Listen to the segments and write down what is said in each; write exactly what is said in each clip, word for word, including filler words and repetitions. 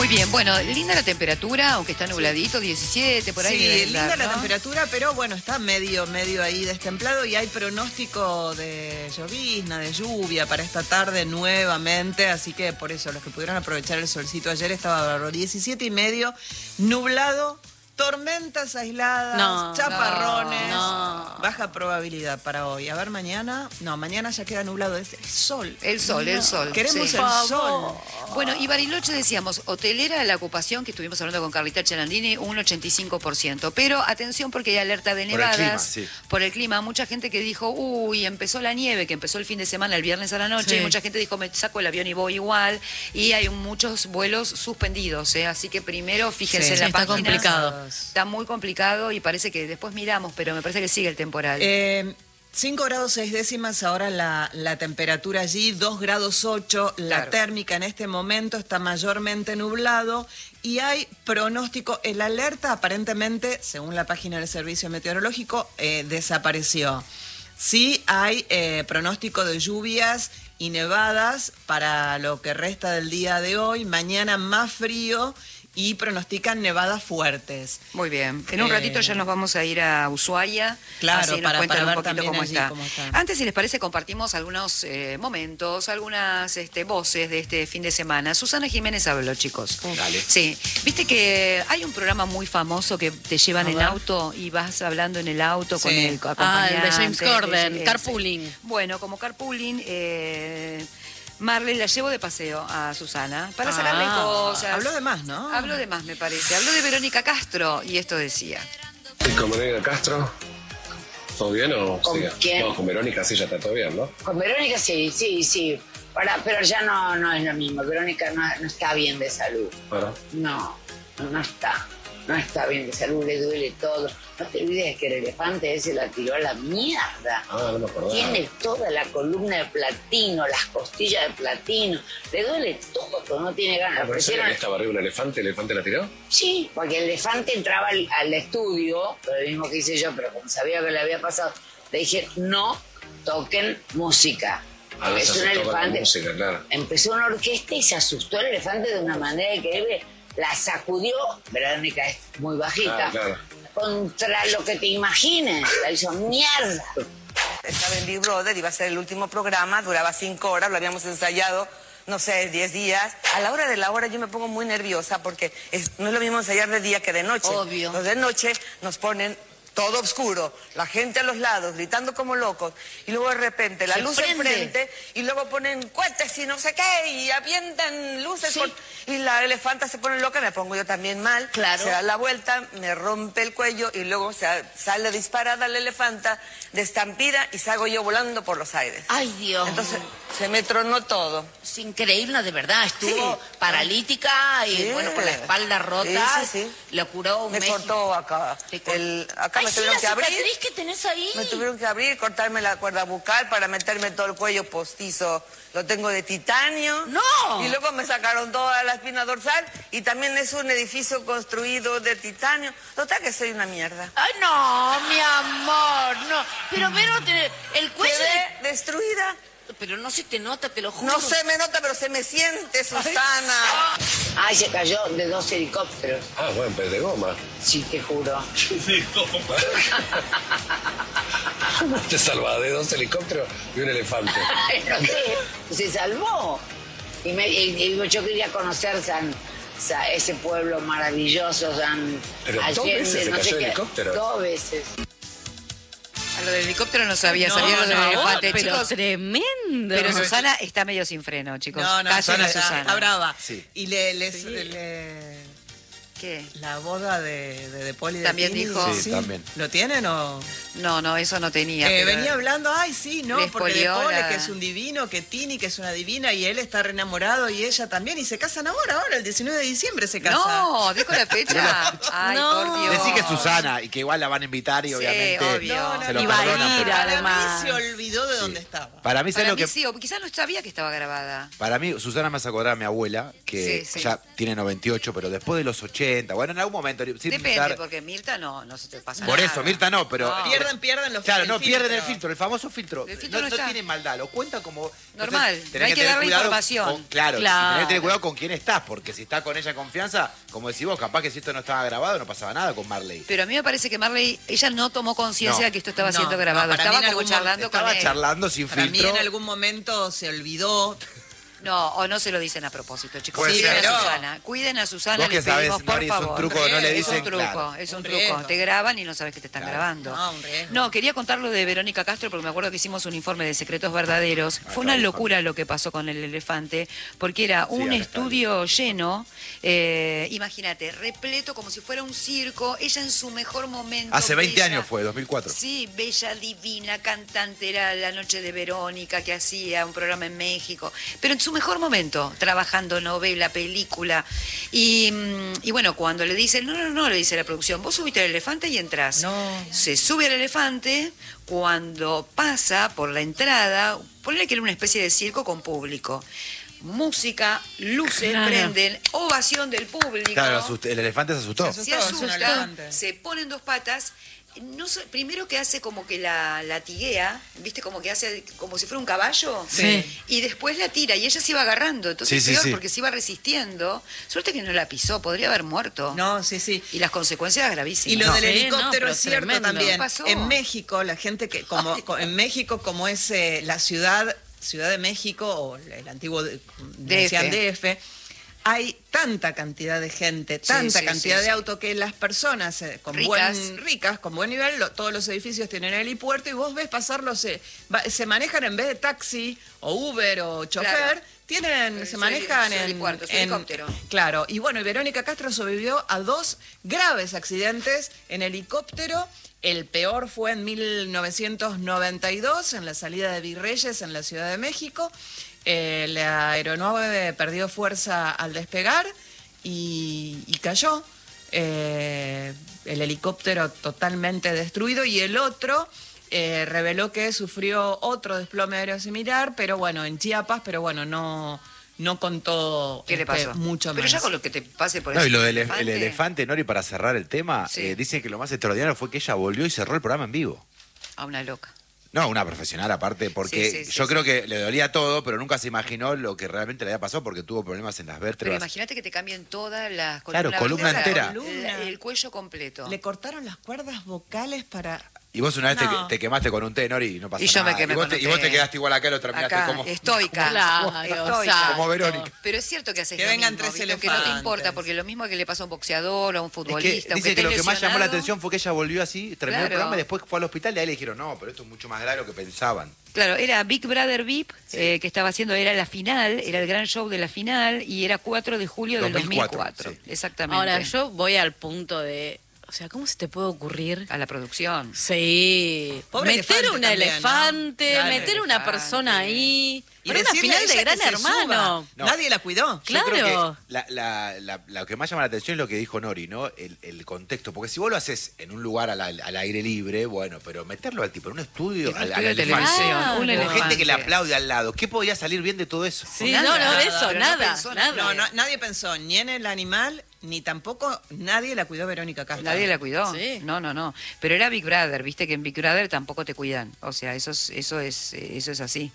Muy bien, bueno, linda la temperatura, aunque está nubladito, diecisiete, por ahí. Sí, linda andar, la ¿no? temperatura, pero bueno, está medio, medio ahí destemplado y hay pronóstico de llovizna, de lluvia para esta tarde nuevamente, así que por eso los que pudieron aprovechar el solcito ayer estaba bárbaro. diecisiete y medio, nublado, tormentas aisladas, No, chaparrones, no. baja probabilidad para hoy. A ver, mañana, no, mañana ya queda nublado, es el sol. El sol, No, el sol. Queremos sí. el sol. Bueno, y Bariloche decíamos, hotelera la ocupación, que estuvimos hablando con Carlita Chalandini, un ochenta y cinco por ciento. Pero atención porque hay alerta de Por el clima, nevadas. sí. Por el clima. Mucha gente que dijo, uy, empezó la nieve, que empezó el fin de semana, el viernes a la noche. Sí. Y mucha gente dijo, me saco el avión y voy igual. Y hay muchos vuelos suspendidos, ¿eh? Así que primero fíjense Sí, en la está página. complicado. Está muy complicado y parece que después miramos, pero me parece que sigue el temporal. Eh, cinco grados seis décimas ahora la, la temperatura allí, dos grados ocho la Claro. térmica en este momento, está mayormente nublado y hay pronóstico, el alerta aparentemente, según la página del Servicio Meteorológico, eh, desapareció. Sí hay eh, pronóstico de lluvias y nevadas para lo que resta del día de hoy, mañana más frío y pronostican nevadas fuertes. Muy bien. En un Eh, ratito ya nos vamos a ir a Ushuaia. Claro, así nos para- cuentan para un ver poquito también cómo allí está. cómo está. Antes, si les parece, compartimos algunos eh, momentos, algunas este, voces de este fin de semana. Susana Jiménez habló, chicos. Dale. Sí. Viste que hay un programa muy famoso que te llevan A en ver. auto y vas hablando en el auto con Sí. el Ah, acompañante. el de James Corden, ese. carpooling. Bueno, como carpooling, eh, Marley la llevo de paseo a Susana para Ah, sacarle cosas. Habló de más, ¿no? Habló de más, me parece. Habló de Verónica Castro y esto decía. ¿Y con Verónica Castro? ¿Todo bien o ¿Con sigue? quién? No, con Verónica sí ya está todo bien, ¿no? Con Verónica sí, sí, sí. Ahora, pero ya no, no es lo mismo. Verónica no, no está bien de salud. Bueno, No, no, no está. No está bien de salud, le duele todo. No te olvides que el elefante ese la tiró a la mierda. ah, no me acordaba. Tiene toda la columna de platino, las costillas de platino. Le duele todo, no tiene ganas. Ah, ¿pero en serio Ofrecieron- que estaba arriba un elefante, el elefante la tiró? Sí, porque el elefante entraba al, al estudio, lo mismo que hice yo, pero como sabía que le había pasado, le dije, no toquen música. Ah, Porque se es un asustó con la elefante. música, claro. Empezó una orquesta y se asustó el elefante de una manera increíble. La sacudió, Verónica es muy bajita, Ah, claro. contra lo que te imagines. La hizo mierda. Estaba en Big Brother, iba a ser el último programa, duraba cinco horas, lo habíamos ensayado, no sé, diez días. A la hora de la hora yo me pongo muy nerviosa porque es- no es lo mismo ensayar de día que de noche. Obvio. Los de noche nos ponen todo oscuro, la gente a los lados, gritando como locos, y luego de repente la Se luz prende. enfrente, y luego ponen cohetes y no sé qué, y avientan luces, Sí. por- y la elefanta se pone loca, me pongo yo también mal, Claro. se da la vuelta, me rompe el cuello, y luego se sale disparada la elefanta, de estampida, y salgo yo volando por los aires. Ay, Dios. Entonces, se me tronó todo. Es increíble, de verdad. Estuvo Sí. paralítica y Sí. bueno, con la espalda rota. Sí, sí, sí. Lo curó un Me médico. cortó acá. Te cor- El, acá Ay, me sí, tuvieron la que abrir. cicatriz que tenés ahí. Me tuvieron que abrir, cortarme la cuerda bucal para meterme todo el cuello postizo. Lo tengo de titanio. ¡No! Y luego me sacaron toda la espina dorsal y también es un edificio construido de titanio. Total que soy una mierda. Ay, no, mi amor, no. Pero, pero, te- el cuello... Quedé destruida. de- Pero no se te nota, te lo juro. No se me nota, pero se me siente, Susana. Ay, se cayó de dos helicópteros. Ah, bueno, pez de goma. Sí, te juro. ¿Cómo te salvas de dos helicópteros y un elefante? No sé, se salvó. Y, me, y- y yo quería conocer San, Sa- ese pueblo maravilloso, San Pero dos veces se cayó el helicóptero. Dos veces. A lo del helicóptero no sabía, No, sabía lo del no, elefante, pero chicos. tremendo. Pero Susana está medio sin freno, chicos. No, no, Callen Susana a está, Susana. está brava. Sí. Y le, le- le- ¿Qué? la boda de, de, de Poli de También Tini, dijo- Sí, también. ¿Lo tienen o...? No, no, eso no tenía. Que pero- venía hablando, ay, sí, no, le porque de espolió Pole, la- que es un divino, que Tini, que es una divina, y él está re enamorado, y ella también, y se casan ahora, ahora, el diecinueve de diciembre se casan. No, dijo la fecha. Ay, No. por Dios. Decí que es Susana y que igual la van a invitar y Sí, obviamente obvio. No, no, se lo Y va a perdonan, ir, pero Para además. mí se olvidó de dónde estaba. para mí, ¿sabes Para lo mí que...? sí, o quizás no sabía que estaba grabada. Para mí, Susana me hace acordar a mi abuela, que Sí, sí. ya tiene noventa y ocho, pero después de los ochenta, ochenta. Bueno, en algún momento. Sin Depende, dar- porque Mirta no, no se te pasa Por nada. eso, Mirta no, pero... No. Pierden, pierden los Claro, el no, pierden el filtro. filtro, el famoso filtro. El filtro no, no no está. tiene maldad, lo cuenta como... Normal, Entonces, no hay que tener darle cuidado información. con- claro, Claro. tenés que tener cuidado con quién estás, porque si estás con ella en confianza, como decís vos, capaz que si esto no estaba grabado no pasaba nada con Marley. Pero a mí me parece que Marley, ella no tomó conciencia No. de que esto estaba No, siendo no, grabado. para mí estaba en como algún charlando momento con Estaba él. charlando sin Para mí filtro. en algún momento se olvidó. No, o no se lo dicen a propósito, chicos. Puede Cuiden ser. a Susana. Cuiden a Susana, Vos que les pedimos, sabés, por Nori, es un favor. truco, no le Es dicen, un truco, claro. es un, Un truco. riesgo. Te graban y no sabes que te están Claro. grabando. No, un riesgo. No, quería contarlo de Verónica Castro porque me acuerdo que hicimos un informe de secretos verdaderos. Fue una claro, locura lo que pasó con el elefante, porque era Sí, un acá está. estudio lleno, eh, imagínate, repleto como si fuera un circo, ella en su mejor momento. Hace veinte bella. años fue, dos mil cuatro. Sí, bella, divina, cantante, era La Noche de Verónica, que hacía un programa en México, pero en su mejor momento, trabajando novela, película, y, mm, y bueno, cuando le dicen, no, no, no, le dice la producción, vos subiste al elefante y entras. No. Se sube al elefante, cuando pasa por la entrada, ponle que era una especie de circo con público. Música, luces Claro. prenden, ovación del público. Claro, asust- el elefante se asustó. Se Se asustó, es un asusta, elefante. se pone en dos patas. No sé, primero que hace como que la latiguea, ¿viste? Como que hace como si fuera un caballo. Sí. Y después la tira y ella se iba agarrando. Entonces Sí, sí, peor sí. porque se iba resistiendo. Suerte que no la pisó, podría haber muerto. No, sí, sí. Y las consecuencias Y gravísimas. lo No. del Sí, helicóptero no, pero es cierto tremendo. también. ¿Qué pasó? En México, la gente que, como Ay, co- en México, como es eh, la ciudad, Ciudad de México, o el antiguo de- decían D F, hay tanta cantidad de gente, Sí, tanta sí, cantidad sí, de sí. auto que las personas eh, con Ricas. buen ricas, con buen nivel, lo- todos los edificios tienen helipuerto y vos ves pasarlos, eh, va- se manejan en vez de taxi o Uber o chofer. Claro. Tienen, Eh, se su manejan heli- su en, helipuerto, su en- helicóptero. Claro, y bueno, y Verónica Castro sobrevivió a dos graves accidentes en helicóptero. El peor fue en mil novecientos noventa y dos, en la salida de Virreyes, en la Ciudad de México. Eh, la aeronave perdió fuerza al despegar y, y cayó. Eh, el helicóptero totalmente destruido y el otro... Eh, reveló que sufrió otro desplome aéreo similar, pero bueno, en Chiapas, pero bueno, no, no contó ¿Qué le este, pasó? mucho Pero más. ya con lo que te pase por No, eso. y lo del elefante. el elefante, Nori, para cerrar el tema, Sí. eh, dice que lo más extraordinario fue que ella volvió y cerró el programa en vivo. A una loca. No, una profesional aparte, porque Sí, sí, sí, yo sí. creo que le dolía todo, pero nunca se imaginó lo que realmente le había pasado porque tuvo problemas en las Pero vértebras. imagínate que te cambien todas las Claro, columnas columna vertebrales, entera. la- El cuello completo. Le cortaron las cuerdas vocales para... Y vos una vez No. te, te quemaste con un té, Nori, y no pasó Y yo me nada. quemé y vos con te, un y vos té. te quedaste igual acá, lo terminaste Acá, como... estoica. Claro, Estoica. exacto. Como Verónica. Pero es cierto que haces Que lo vengan mismo, tres ¿viste? Que no te elefantes. importa, porque lo mismo que le pasa a un boxeador o a un Es que futbolista. dice aunque que lo esté que más llamó la lesionado. atención fue que ella volvió así, terminó el Claro. programa y después fue al hospital y ahí le dijeron, no, pero esto es mucho más grave de lo que pensaban. Claro, era Big Brother V I P, eh, que estaba haciendo, era la final, era el gran show de la final, y era cuatro de julio del dos mil cuatro, dos mil cuatro. sí. Exactamente. Ahora, yo voy al punto de... O sea, ¿cómo se te puede ocurrir? A la producción. Sí. Pobre meter elefante un también, ¿no? elefante, Claro, meter una elefante. persona ahí. Y Para una decirle a final de ella Gran que se Hermano. suba. No. Nadie la cuidó. Claro. Yo creo que la, la- la- lo que más llama la atención es lo que dijo Nori, ¿no? El, el contexto. Porque si vos lo haces en un lugar al, al aire libre, bueno, pero meterlo al tipo en un estudio, En un al, estudio al de elefante, televisión, Claro. un Con con gente elefante. que le aplaude al lado, ¿qué podía salir bien de todo eso? Sí, Nada, no, no, nada, eso, pero no nada, pensó nada. No, no, nadie pensó ni en el animal, ni tampoco nadie la cuidó Verónica Castro. Nadie la cuidó. Sí. No, no, no. Pero era Big Brother, viste que en Big Brother tampoco te cuidan. O sea, eso es, eso es, eh, eso es así.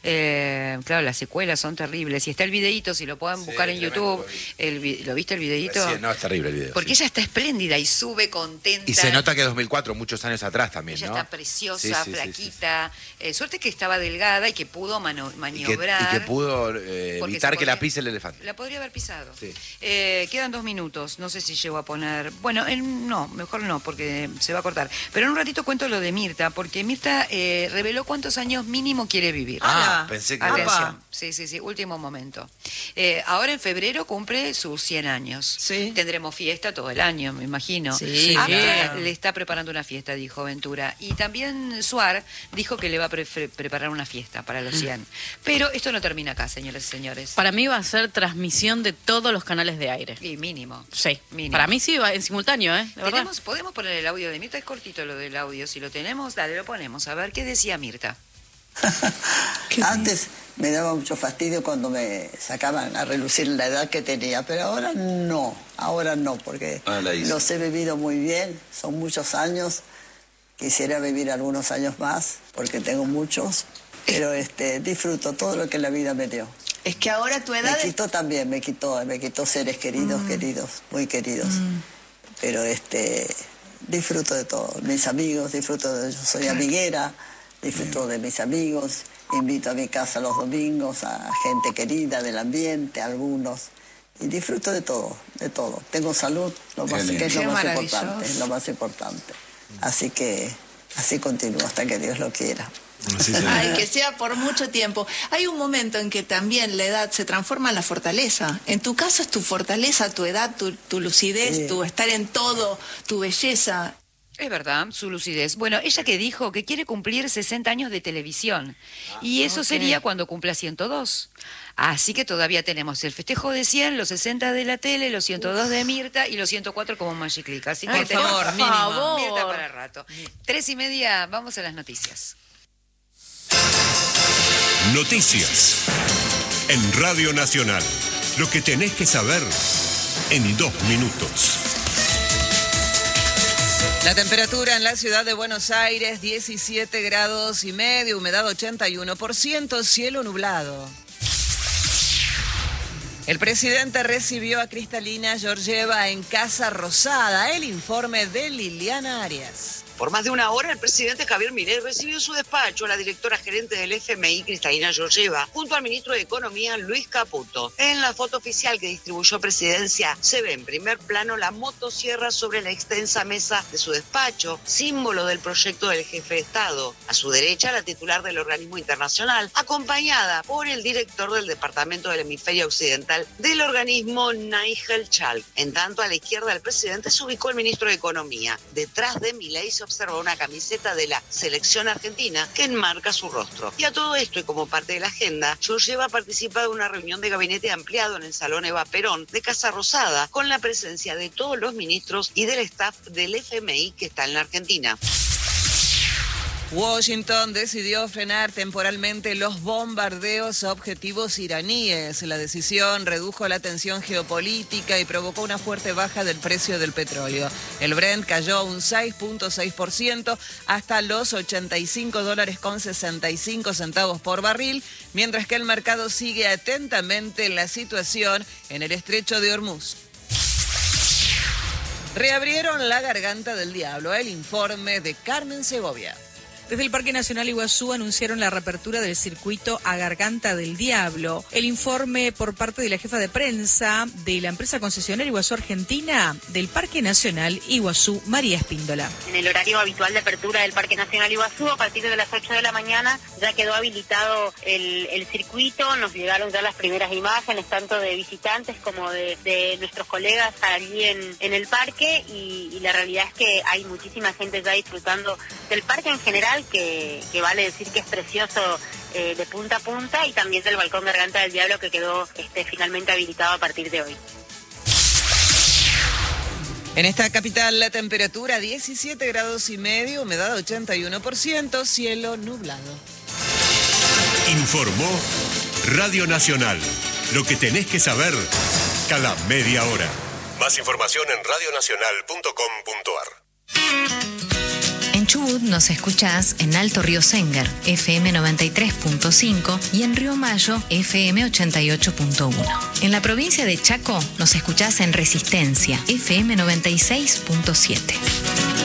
Eh, claro, las secuelas son terribles. Y está el videíto, si lo pueden Sí, buscar en tremendo, YouTube. lo vi. El, vi- ¿Lo viste el videíto? Sí, no, es terrible el video. Porque sí. ella está espléndida y sube contenta. Y se nota que dos mil cuatro, muchos años atrás también, Ella ¿no? está preciosa, Sí, sí, sí, flaquita. Eh, suerte que estaba delgada y que pudo mano- sí, sí. Y que, maniobrar. y que pudo eh, Porque evitar se que la podía- pise el elefante. La podría haber pisado. Sí. Eh, quedan dos minutos. No sé si llego a poner. Bueno, en- no, mejor no, porque se va a cortar. Pero en un ratito cuento lo de Mirta, porque Mirta eh, reveló cuántos años mínimo quiere vivir. Ah, Ah, pensé que... Atención. Apa. Sí, sí, sí, último momento. Eh, ahora en febrero cumple sus cien años. Sí. Tendremos fiesta todo el año, me imagino. Sí, Aptra claro. le está preparando una fiesta, dijo Ventura. Y también Suar dijo que le va a pre- pre- preparar una fiesta para los cien. Pero esto no termina acá, señoras y señores. Para mí va a ser transmisión de todos los canales de aire. Y mínimo. Sí. Mínimo. Para mí sí, va en simultáneo, ¿eh? De verdad. ¿Tenemos, ¿Podemos poner el audio de Mirta? Es cortito lo del audio. Si lo tenemos, dale, lo ponemos. A ver, ¿qué decía Mirta? Antes me daba mucho fastidio cuando me sacaban a relucir la edad que tenía, pero ahora no, ahora no, porque ah, los he vivido muy bien, son muchos años, quisiera vivir algunos años más, porque tengo muchos, pero este, disfruto todo lo que la vida me dio. Es que ahora tu edad... Me quitó también, me quitó, me quitó seres queridos, mm. queridos, muy queridos, mm. pero este, disfruto de todo, mis amigos, disfruto de, yo soy claro. amiguera, disfruto de mis amigos, invito a mi casa los domingos a gente querida del ambiente, algunos, y disfruto de todo, de todo. Tengo salud, lo más, que es lo más importante, lo más importante. Así que así continúo hasta que Dios lo quiera. Ay, que sea por mucho tiempo. Hay un momento en que también la edad se transforma en la fortaleza. En tu caso es tu fortaleza, tu edad, tu, tu lucidez, sí. tu estar en todo, tu belleza. Es verdad, su lucidez. Bueno, ella que dijo que quiere cumplir sesenta años de televisión. Ah, y eso okay. sería cuando cumpla ciento dos. Así que todavía tenemos el festejo de cien, los sesenta de la tele, los ciento dos de Mirta y los ciento cuatro como Magic Click. Así que Ay, tenemos por favor. Mirta para rato. Tres y media, vamos a las noticias. Noticias en Radio Nacional. Lo que tenés que saber en dos minutos. La temperatura en la ciudad de Buenos Aires, diecisiete grados y medio, humedad ochenta y uno por ciento, cielo nublado. El presidente recibió a Cristalina Georgieva en Casa Rosada. El informe de Liliana Arias. Por más de una hora, el presidente Javier Milei recibió en su despacho a la directora gerente del F M I, Cristalina Georgieva, junto al ministro de Economía, Luis Caputo. En la foto oficial que distribuyó Presidencia, se ve en primer plano la motosierra sobre la extensa mesa de su despacho, símbolo del proyecto del jefe de Estado. A su derecha, la titular del organismo internacional, acompañada por el director del Departamento del Hemisferio Occidental del organismo, Nigel Chalk. En tanto, a la izquierda del presidente se ubicó el ministro de Economía. Detrás de Milei se observa una camiseta de la selección argentina que enmarca su rostro. Y a todo esto, y como parte de la agenda, Georgieva participa de una reunión de gabinete ampliado en el Salón Eva Perón de Casa Rosada, con la presencia de todos los ministros y del staff del F M I que está en la Argentina. Washington decidió frenar temporalmente los bombardeos a objetivos iraníes. La decisión redujo la tensión geopolítica y provocó una fuerte baja del precio del petróleo. El Brent cayó un seis punto seis por ciento hasta los ochenta y cinco dólares con sesenta y cinco centavos por barril, mientras que el mercado sigue atentamente la situación en el estrecho de Hormuz. Reabrieron la Garganta del Diablo. El informe de Carmen Segovia. Desde el Parque Nacional Iguazú anunciaron la reapertura del circuito a Garganta del Diablo. El informe por parte de la jefa de prensa de la empresa concesionaria Iguazú Argentina del Parque Nacional Iguazú, María Espíndola. En el horario habitual de apertura del Parque Nacional Iguazú, a partir de las ocho de la mañana, ya quedó habilitado el, el circuito. Nos llegaron ya las primeras imágenes, tanto de visitantes como de, de nuestros colegas allí en, en el parque, y, y la realidad es que hay muchísima gente ya disfrutando del parque en general, Que, que vale decir que es precioso eh, de punta a punta, y también del balcón Garganta del Diablo, que quedó este, finalmente habilitado a partir de hoy. En esta capital la temperatura diecisiete grados y medio, humedad ochenta y uno por ciento, cielo nublado. Informó Radio Nacional. Lo que tenés que saber cada media hora. Más información en radio nacional punto com punto ar. En Chubut nos escuchás en Alto Río Sengar, F M noventa y tres punto cinco, y en Río Mayo, F M ochenta y ocho punto uno. En la provincia de Chaco nos escuchás en Resistencia, F M noventa y seis punto siete.